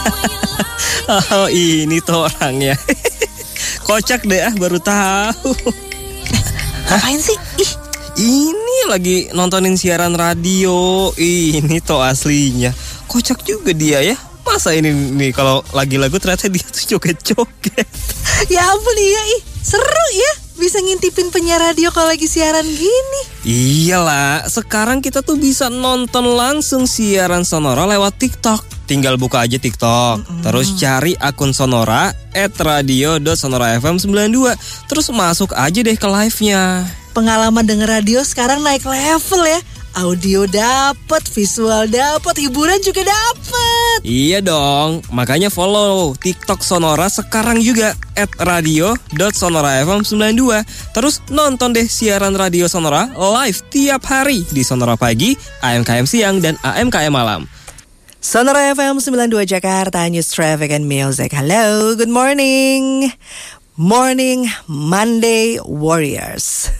Oh, ini tuh orangnya. Kocak deh, baru tahu. Ngapain sih? Ini lagi nontonin siaran radio. Ini tuh aslinya. Kocak juga dia ya. Masa ini nih kalau lagi lagu ternyata dia tuh joget-joget. Ya ampun iya, seru ya. Bisa ngintipin penyiar radio kalau lagi siaran gini. Iyalah, sekarang kita tuh bisa nonton langsung siaran Sonora lewat TikTok. Tinggal buka aja TikTok, terus cari akun Sonora @radio.sonorafm92. Terus masuk aja deh ke live-nya. Pengalaman denger radio sekarang naik level ya. Audio dapet, visual dapet, hiburan juga dapet. Iya dong, makanya follow TikTok Sonora sekarang juga @radio.sonorafm92. Terus nonton deh siaran radio Sonora live tiap hari di Sonora Pagi, AMKM Siang, dan AMKM Malam. Sonora FM 92 Jakarta, News Traffic and Music. Hello, good morning. Morning Monday Warriors.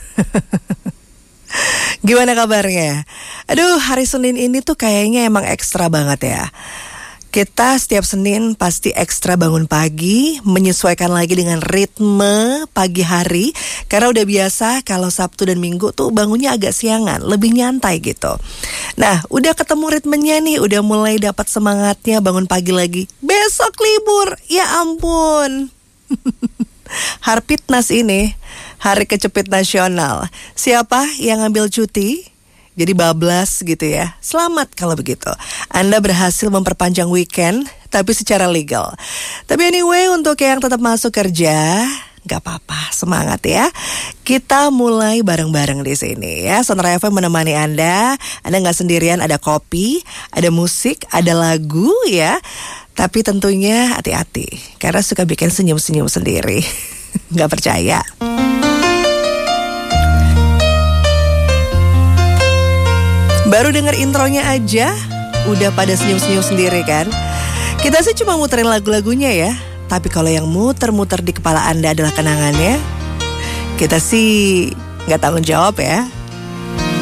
Gimana kabarnya? Aduh, hari Senin ini tuh kayaknya emang ekstra banget ya. Kita setiap Senin pasti ekstra bangun pagi, menyesuaikan lagi dengan ritme pagi hari. Karena udah biasa kalau Sabtu dan Minggu tuh bangunnya agak siangan, lebih nyantai gitu. Nah, udah ketemu ritmenya nih, udah mulai dapat semangatnya bangun pagi lagi. Besok libur, ya ampun. Harpitnas ini, Hari Kecepit Nasional. Siapa yang ngambil cuti? Jadi bablas gitu ya. Selamat kalau begitu. Anda berhasil memperpanjang weekend, tapi secara legal. Tapi anyway, untuk yang tetap masuk kerja, gak apa-apa, semangat ya. Kita mulai bareng-bareng di sini ya. Sonora FM menemani Anda. Anda gak sendirian, ada kopi, ada musik, ada lagu ya. Tapi tentunya hati-hati, karena suka bikin senyum-senyum sendiri. Gak percaya? Baru denger intronya aja udah pada senyum-senyum sendiri kan? Kita sih cuma muterin lagu-lagunya ya. Tapi kalau yang muter-muter di kepala Anda adalah kenangannya, kita sih gak tanggung jawab ya.